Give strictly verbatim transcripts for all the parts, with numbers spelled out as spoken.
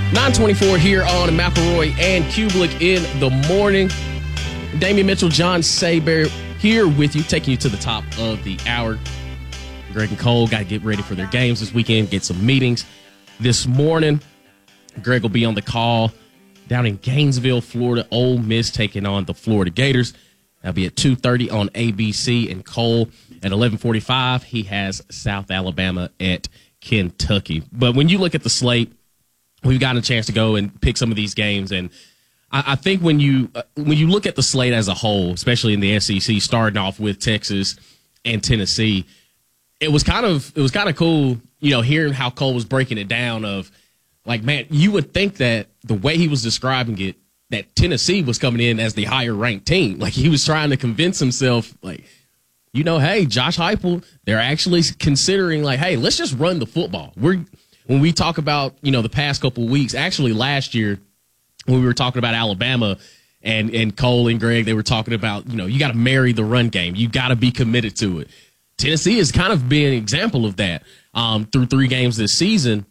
nine twenty-four here on McElroy and Kublik in the morning. Damian Mitchell, John Saber here with you, taking you to the top of the hour. Greg and Cole got to get ready for their games this weekend, get some meetings this morning. Greg will be on the call down in Gainesville, Florida. Ole Miss taking on the Florida Gators. That'll be at two thirty on A B C. And Cole at eleven forty-five, he has South Alabama at Kentucky. But when you look at the slate, we've gotten a chance to go and pick some of these games. And I, I think when you uh, when you look at the slate as a whole, especially in the S E C, starting off with Texas and Tennessee, it was kind of it was kind of cool, you know, hearing how Cole was breaking it down of, like, man, you would think that the way he was describing it, that Tennessee was coming in as the higher ranked team. Like, he was trying to convince himself, like, you know, hey, Josh Heupel, they're actually considering, like, hey, let's just run the football. We're when we talk about, you know, the past couple of weeks, actually last year when we were talking about Alabama and and Cole and Greg, they were talking about, you know, you got to marry the run game. You got to be committed to it. Tennessee has kind of been an example of that um, through three games this season.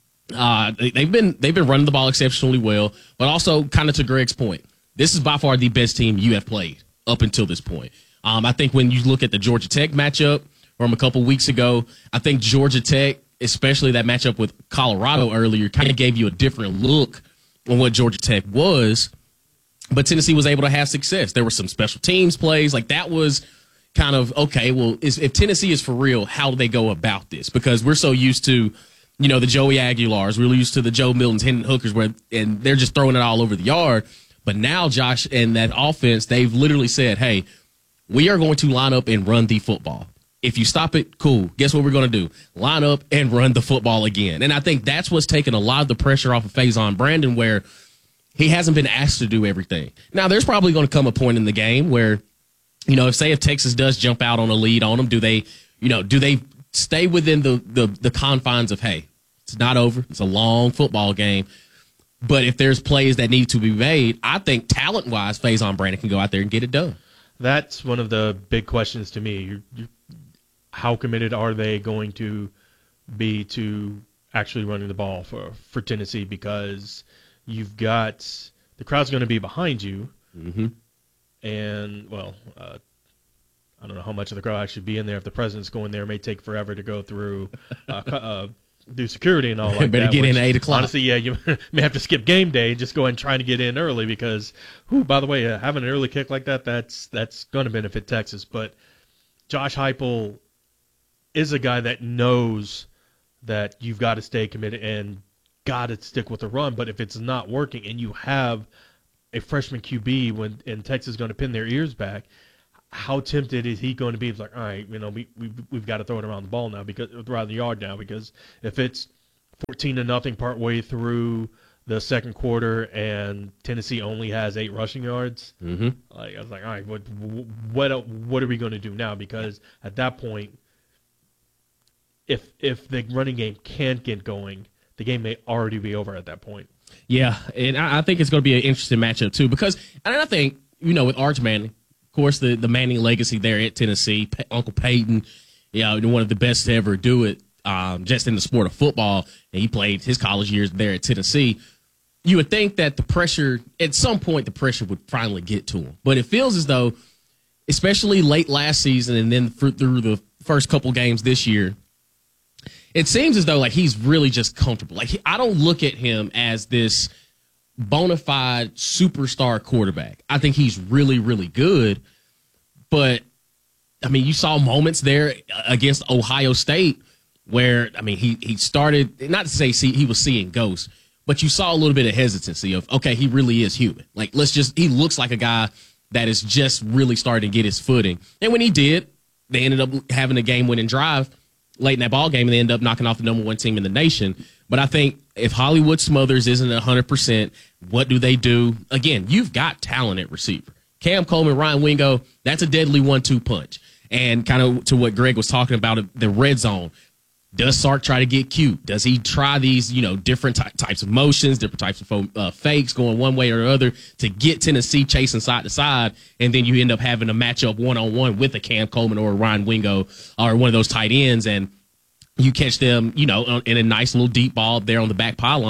Uh, they, they've been they've been running the ball exceptionally well, but also kind of to Greg's point, this is by far the best team you have played up until this point. Um, I think when you look at the Georgia Tech matchup from a couple weeks ago, I think Georgia Tech, especially that matchup with Colorado earlier, kind of gave you a different look on what Georgia Tech was. But Tennessee was able to have success. There were some special teams plays. Like, that was kind of, okay, well, is, if Tennessee is for real, how do they go about this? Because we're so used to, you know, the Joey Aguilars. We're used to the Joe Miltons, Hendon Hookers, where, and they're just throwing it all over the yard. But now, Josh, and that offense, they've literally said, hey, we are going to line up and run the football. If you stop it, cool. Guess what we're going to do? Line up and run the football again. And I think that's what's taken a lot of the pressure off of Faison Brandon, where he hasn't been asked to do everything. Now, there's probably going to come a point in the game where, you know, if say if Texas does jump out on a lead on them, do they, you know, do they stay within the, the, the confines of, hey, it's not over. It's a long football game. But if there's plays that need to be made, I think talent-wise, Faison Brandon can go out there and get it done. That's one of the big questions to me. You're, you're, how committed are they going to be to actually running the ball for, for Tennessee? Because you've got the crowd's going to be behind you. Mm-hmm. And, well, uh, I don't know how much of the crowd actually be in there. If the president's going there, it may take forever to go through uh, uh, do security and all like Better that. get which, in at eight o'clock. Honestly, yeah, you may have to skip game day and just go ahead and try to get in early because, whew, by the way, uh, having an early kick like that, that's that's going to benefit Texas. But Josh Heupel is a guy that knows that you've got to stay committed and got to stick with the run. But if it's not working and you have a freshman Q B when and Texas is going to pin their ears back, how tempted is he going to be? It's like, all right, you know, we, we, we've got to throw it around the ball now, because around the yard now, because if it's fourteen to nothing part way through the second quarter and Tennessee only has eight rushing yards, mm-hmm. like I was like, all right, what what what are we going to do now? Because at that point, if if the running game can't get going, the game may already be over at that point. Yeah, and I, I think it's going to be an interesting matchup too, because and I think, you know, with Arch Manning, of course, the, the Manning legacy there at Tennessee, P- Uncle Peyton, you know, one of the best to ever do it, um, just in the sport of football. And he played his college years there at Tennessee. You would think that the pressure, at some point, the pressure would finally get to him. But it feels as though, especially late last season and then through, through the first couple games this year, it seems as though like he's really just comfortable. Like, he, I don't look at him as this bona fide superstar quarterback. I think he's really, really good. But, I mean, you saw moments there against Ohio State where, I mean, he, he started, not to say see, he was seeing ghosts, but you saw a little bit of hesitancy of, okay, he really is human. Like, let's just, he looks like a guy that is just really starting to get his footing. And when he did, they ended up having a game-winning drive late in that ball game, and they ended up knocking off the number one team in the nation. But I think if Hollywood Smothers isn't one hundred percent, what do they do? Again, you've got talent at receiver. Cam Coleman, Ryan Wingo, that's a deadly one two punch. And kind of to what Greg was talking about, the red zone. Does Sark try to get cute? Does he try these, you know, different ty- types of motions, different types of uh, fakes going one way or the other to get Tennessee chasing side to side, and then you end up having a matchup one-on-one with a Cam Coleman or a Ryan Wingo or one of those tight ends, and you catch them, you know, in a nice little deep ball there on the back pylon.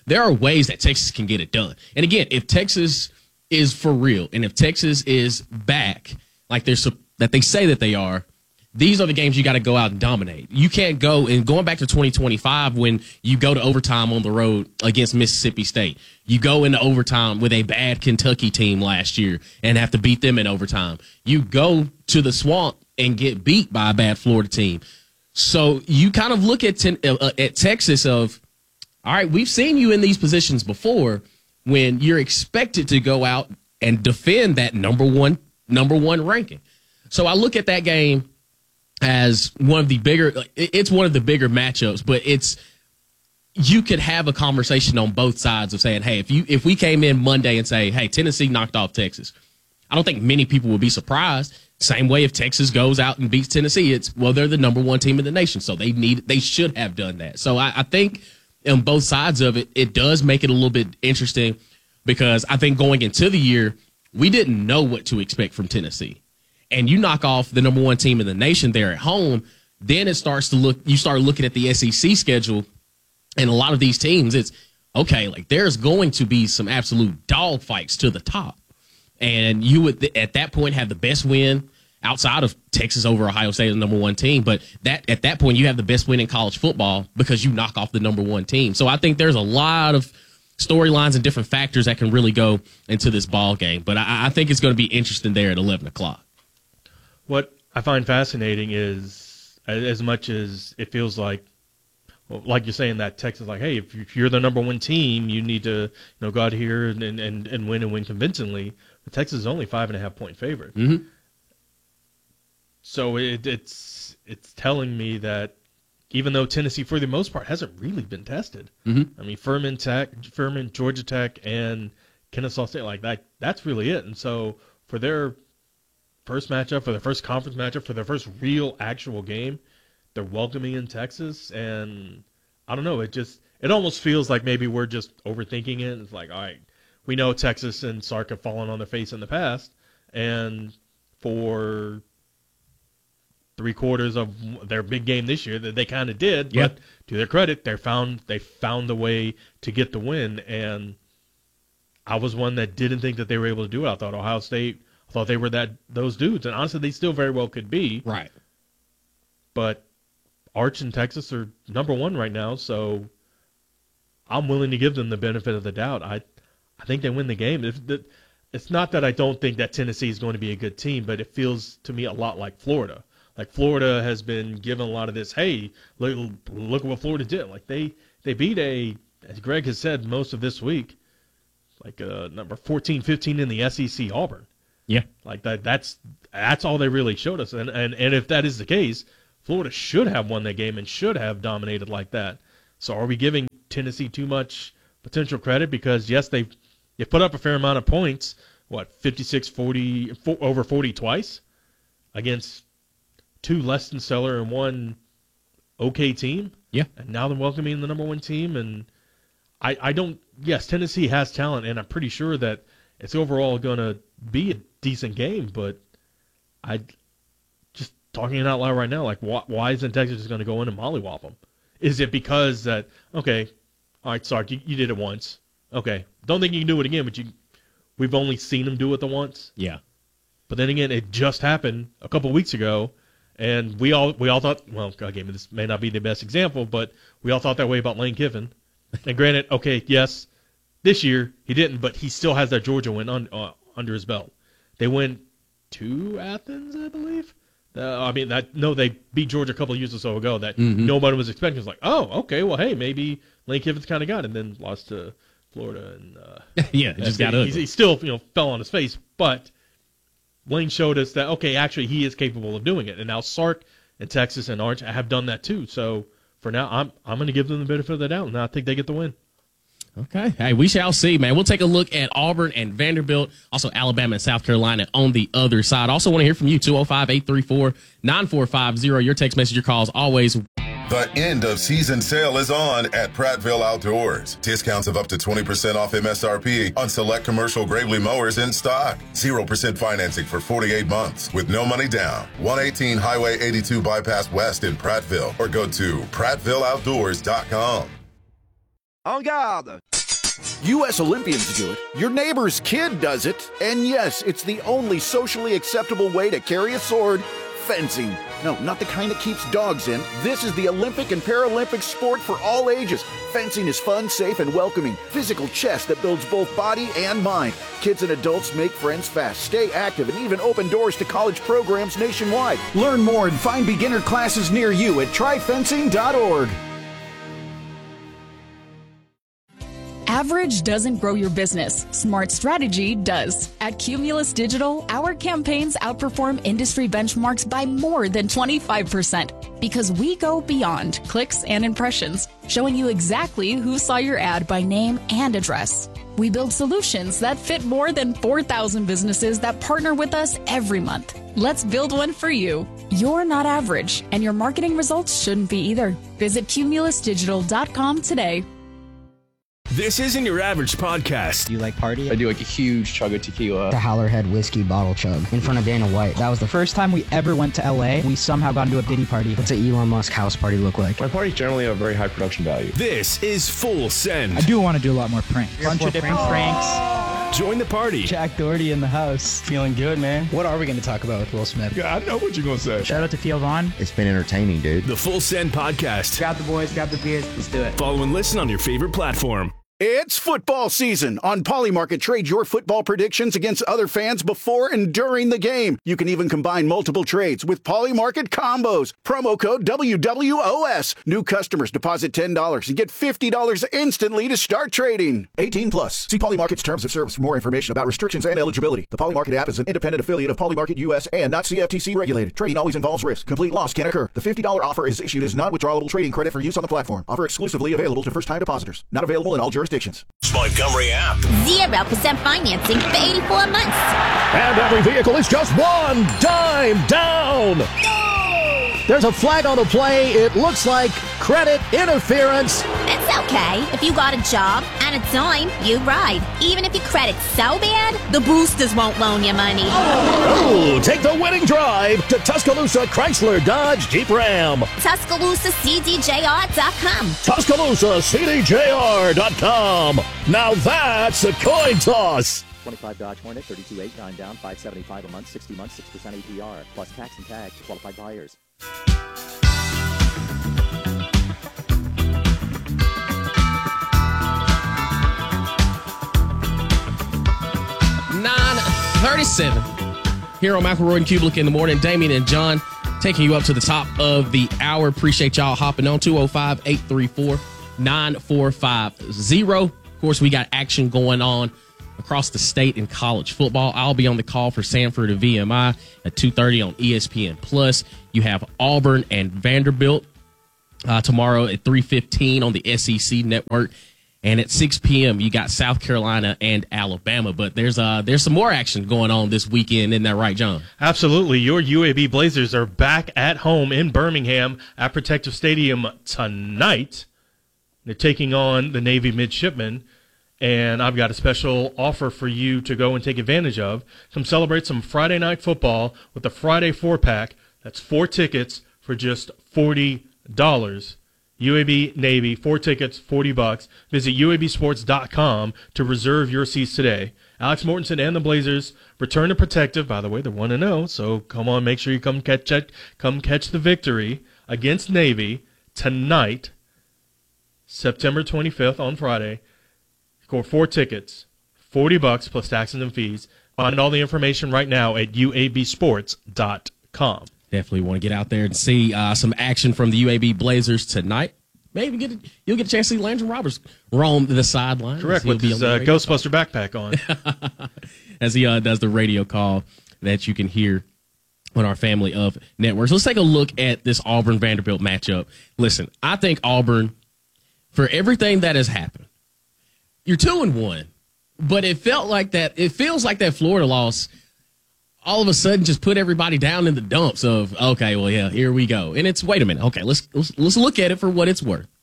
there are ways that Texas can get it done. And again, if Texas is for real and if Texas is back like they're that they say that they are, these are the games you got to go out and dominate. You can't go and going back to twenty twenty-five when you go to overtime on the road against Mississippi State. You go into overtime with a bad Kentucky team last year and have to beat them in overtime. You go to the Swamp and get beat by a bad Florida team. So you kind of look at ten, uh, at Texas of, all right, we've seen you in these positions before when you're expected to go out and defend that number one number one ranking. So I look at that game as one of the bigger, it's one of the bigger matchups, but it's, you could have a conversation on both sides of saying, hey, if you, if we came in Monday and say, hey, Tennessee knocked off Texas, I don't think many people would be surprised. Same way if Texas goes out and beats Tennessee, it's, well, they're the number one team in the nation. So they need, they should have done that. So I, I think on both sides of it, it does make it a little bit interesting because I think going into the year, we didn't know what to expect from Tennessee. And you knock off the number one team in the nation there at home, then it starts to look, you start looking at the S E C schedule, and a lot of these teams, it's, okay, like there's going to be some absolute dog fights to the top. And you would, at that point, have the best win outside of Texas over Ohio State, the number one team. But that at that point, you have the best win in college football because you knock off the number one team. So I think there's a lot of storylines and different factors that can really go into this ball game. But I, I think it's going to be interesting there at eleven o'clock. What I find fascinating is, as much as it feels like, well, like you're saying that Texas, like, hey, if you're the number one team, you need to, you know, go out here and and, and win and win convincingly. But Texas is only five and a half point favorite. Mm-hmm. So it, it's it's telling me that even though Tennessee, for the most part, hasn't really been tested. Mm-hmm. I mean, Furman Tech, Furman, Georgia Tech, and Kennesaw State, like that, that's really it. And so for their first matchup, for their first conference matchup, for their first real actual game, they're welcoming in Texas. And I don't know, it just, it almost feels like maybe we're just overthinking it. It's like, all right, we know Texas and Sark have fallen on their face in the past. And for three quarters of their big game this year that they kind of did, yep. But to their credit, they found, they found a way to get the win. And I was one that didn't think that they were able to do it. I thought Ohio State, I thought they were that those dudes, and honestly, they still very well could be. Right. But Arch and Texas are number one right now, so I'm willing to give them the benefit of the doubt. I, I think they win the game. If the, it's not that I don't think that Tennessee is going to be a good team, but it feels to me a lot like Florida. Like Florida has been given a lot of this. Hey, look, look at what Florida did. Like they they beat a, as Greg has said most of this week, like a number fourteen, fifteen in the S E C Auburn. Yeah, like that. That's that's all they really showed us, and and and if that is the case, Florida should have won that game and should have dominated like that. So are we giving Tennessee too much potential credit? Because yes, they they put up a fair amount of points. What, fifty-six, forty, over forty twice against two less than stellar and one okay team. Yeah, and now they're welcoming the number one team, and I I don't. Yes, Tennessee has talent, and I'm pretty sure that it's overall going to be a decent game, but I just talking it out loud right now, like why, why isn't Texas just going to go in and mollywop them? Is it because that, okay, all right, Sark, you, you did it once. Okay, don't think you can do it again, but you we've only seen them do it the once. Yeah. But then again, it just happened a couple of weeks ago, and we all we all thought, well, again, this may not be the best example, but we all thought that way about Lane Kiffin. And granted, okay, yes, this year he didn't, but he still has that Georgia win on, uh, under his belt. They went to Athens, I believe. Uh, I mean, that no, they beat Georgia a couple of years or so ago that mm-hmm. nobody was expecting. It was like, oh, okay, well, hey, maybe Lane Kiffin's kind of got it, and then lost to Florida. and uh, Yeah, it just got he, ugly. he still you know fell on his face, but Lane showed us that, okay, actually he is capable of doing it. And now Sark and Texas and Arch have done that too. So for now, I'm I'm going to give them the benefit of the doubt, and I think they get the win. Okay. Hey, we shall see, man. We'll take a look at Auburn and Vanderbilt, also Alabama and South Carolina on the other side. Also want to hear from you, two oh five, eight three four, nine four five zero. Your text message, your calls, always. The end of season sale is on at Prattville Outdoors. Discounts of up to twenty percent off M S R P on select commercial Gravely mowers in stock. zero percent financing for forty-eight months with no money down. one eighteen Highway eighty-two Bypass West in Prattville, or go to prattville outdoors dot com. En garde! U S Olympians do it, your neighbor's kid does it, and yes, it's the only socially acceptable way to carry a sword, fencing. No, not the kind that keeps dogs in. This is the Olympic and Paralympic sport for all ages. Fencing is fun, safe, and welcoming. Physical chess that builds both body and mind. Kids and adults make friends fast, stay active, and even open doors to college programs nationwide. Learn more and find beginner classes near you at try fencing dot org. Average doesn't grow your business. Smart strategy does. At Cumulus Digital, our campaigns outperform industry benchmarks by more than twenty-five percent because we go beyond clicks and impressions, showing you exactly who saw your ad by name and address. We build solutions that fit more than four thousand businesses that partner with us every month. Let's build one for you. You're not average, and your marketing results shouldn't be either. Visit cumulus digital dot com today. This isn't your average podcast. Do you like party? I do like a huge chug of tequila. The Howlerhead whiskey bottle chug in front of Dana White. That was the first time we ever went to L A. We somehow got into a Diddy party. What's an Elon Musk house party look like? My parties generally have very high production value. This is Full Send. I do want to do a lot more pranks. A bunch of different pranks. Join the party. Jack Doherty in the house. Feeling good, man. What are we going to talk about with Will Smith? Yeah, I know what you're going to say. Shout out to Theo Vaughn. It's been entertaining, dude. The Full Send podcast. Grab the boys, grab the beers. Let's do it. Follow and listen on your favorite platform. It's football season. On Polymarket, trade your football predictions against other fans before and during the game. You can even combine multiple trades with Polymarket combos. Promo code W W O S. New customers deposit ten dollars and get fifty dollars instantly to start trading. eighteen plus. See Polymarket's terms of service for more information about restrictions and eligibility. The Polymarket app is an independent affiliate of Polymarket U S and not C F T C regulated. Trading always involves risk. Complete loss can occur. The fifty dollars offer is issued as non-withdrawable trading credit for use on the platform. Offer exclusively available to first-time depositors. Not available in all jurisdictions. Montgomery app. zero percent financing for eighty-four months. And every vehicle is just one dime down. No! There's a flag on the play. It looks like credit interference. It's okay. If you got a job and a dime, you ride. Even if your credit's so bad, the boosters won't loan you money. Oh, take the winning drive to Tuscaloosa Chrysler Dodge Jeep Ram. Tuscaloosa C D J R dot com. Tuscaloosa C D J R dot com. Now that's a coin toss. twenty-five Dodge Hornet, thirty-two eight, nine down, five seventy-five a month, sixty months, six percent A P R, plus tax and tag to qualified buyers. nine thirty-seven here on McElroy and Kublik in the morning. Damien and John taking you up to the top of the hour. Appreciate y'all hopping on. two oh five, eight three four, nine four five zero. Of course, we got action going on across the state in college football. I'll be on the call for Sanford and V M I at two thirty on E S P N Plus. You have Auburn and Vanderbilt uh, tomorrow at three fifteen on the S E C Network. And at six p.m., you got South Carolina and Alabama. But there's uh, there's some more action going on this weekend. Isn't that right, John? Absolutely. Your U A B Blazers are back at home in Birmingham at Protective Stadium tonight. They're taking on the Navy Midshipmen. And I've got a special offer for you to go and take advantage of. Come celebrate some Friday night football with the Friday four-pack. That's four tickets for just forty dollars. U A B Navy, four tickets, forty bucks. Visit U A B sports dot com to reserve your seats today. Alex Mortensen and the Blazers return to Protective. By the way, they're one and oh, so come on, make sure you come catch it, come catch the victory against Navy tonight, September twenty-fifth on Friday. Score four tickets, forty bucks plus taxes and fees. Find all the information right now at U A B sports dot com. Definitely want to get out there and see uh, some action from the U A B Blazers tonight. Maybe get a, you'll get a chance to see Landry Roberts roam the sideline. Correct, with his uh, Ghostbuster call. backpack on. As he uh, does the radio call that you can hear on our family of networks. Let's take a look at this Auburn-Vanderbilt matchup. Listen, I think Auburn, for everything that has happened, you're two and one, but it felt like that. It feels like that Florida loss all of a sudden just put everybody down in the dumps of, okay, well, yeah, here we go. And it's, wait a minute. Okay, let's, let's, let's look at it for what it's worth.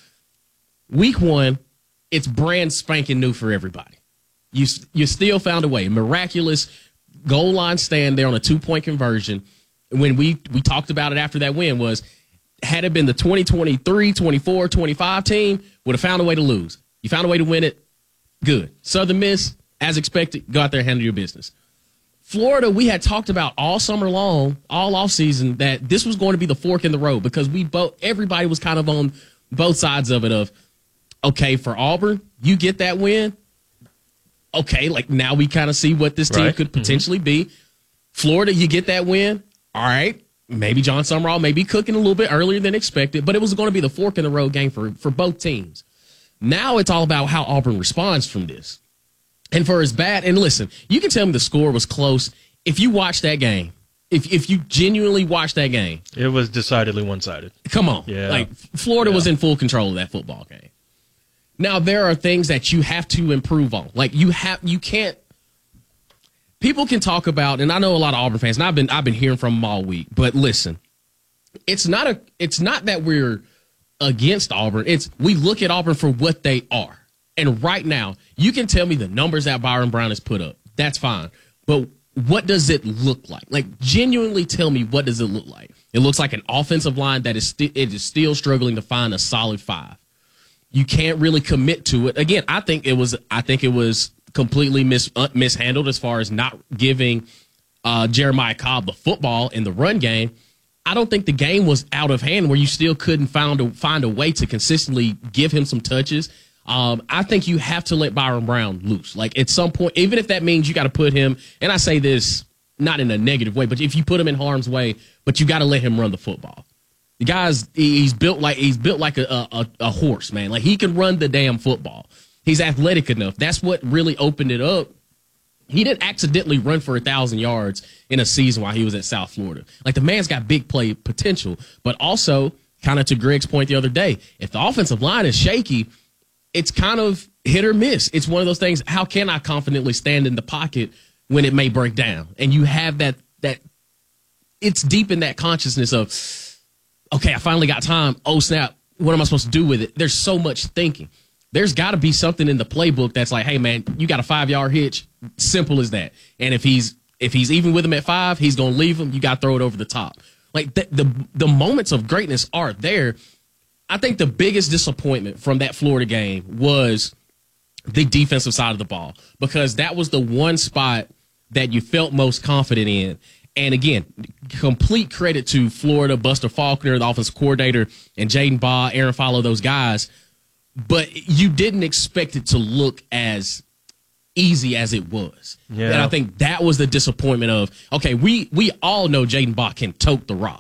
Week one, it's brand spanking new for everybody. You, you still found a way. Miraculous goal line stand there on a two-point conversion. When we, we talked about it after that win was, had it been the twenty twenty-three, twenty-four, twenty-five team, would have found a way to lose. You found a way to win it. Good. Southern Miss, as expected, go out there and handle your business. Florida, we had talked about all summer long, all offseason, that this was going to be the fork in the road because we both everybody was kind of on both sides of it of, okay, for Auburn, you get that win. Okay, like now we kind of see what this team right. could potentially mm-hmm. be. Florida, you get that win. All right, maybe John Summerall may be cooking a little bit earlier than expected, but it was going to be the fork in the road game for, for both teams. Now it's all about how Auburn responds from this. And for as bad, and listen, you can tell me the score was close if you watch that game. If if you genuinely watch that game. It was decidedly one-sided. Come on. Yeah. Like, Florida yeah. was in full control of that football game. Now, there are things that you have to improve on. Like, you have, you can't, people can talk about, and I know a lot of Auburn fans, and I've been, I've been hearing from them all week, but listen, it's not a, it's not that we're against Auburn. It's, we look at Auburn for what they are. And right now, you can tell me the numbers that Byron Brown has put up. That's fine. But what does it look like? Like, genuinely tell me, what does it look like? It looks like an offensive line that is, st- it is still struggling to find a solid five. You can't really commit to it. Again, I think it was, I think it was completely mis- uh, mishandled as far as not giving uh, Jeremiah Cobb the football in the run game. I don't think the game was out of hand where you still couldn't find a, find a way to consistently give him some touches. Um, I think you have to let Byron Brown loose. Like, at some point, even if that means you got to put him, and I say this not in a negative way, but if you put him in harm's way, but you got to let him run the football. The guy's he's built like he's built like a, a a horse, man. Like, he can run the damn football. He's athletic enough. That's what really opened it up. He didn't accidentally run for a thousand yards in a season while he was at South Florida. Like, the man's got big play potential, but also, kind of to Greg's point the other day, if the offensive line is shaky, it's kind of hit or miss. It's one of those things. How can I confidently stand in the pocket when it may break down? And you have that that it's deep in that consciousness of, okay, I finally got time. Oh, snap. What am I supposed to do with it? There's so much thinking. There's got to be something in the playbook that's like, hey, man, you got a five-yard hitch. Simple as that. And if he's if he's even with him at five, he's going to leave him. You got to throw it over the top. Like, the, the the moments of greatness are there. I think the biggest disappointment from that Florida game was the defensive side of the ball, because that was the one spot that you felt most confident in. And again, complete credit to Florida, Buster Faulkner, the offensive coordinator, and Jaden Baugh, Aaron Follow, those guys. But you didn't expect it to look as easy as it was. Yeah. And I think that was the disappointment of, okay, we we all know Jaden Baugh can tote the rock.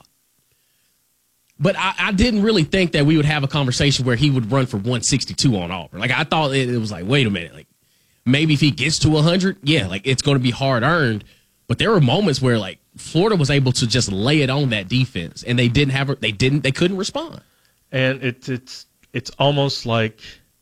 But I, I didn't really think that we would have a conversation where he would run for one sixty-two on Auburn. Like, I thought it, it was like, wait a minute. Like, maybe if he gets to one hundred, yeah, like, it's going to be hard-earned. But there were moments where, like, Florida was able to just lay it on that defense, and they didn't have, they didn't, they couldn't respond. And it's it's it's almost like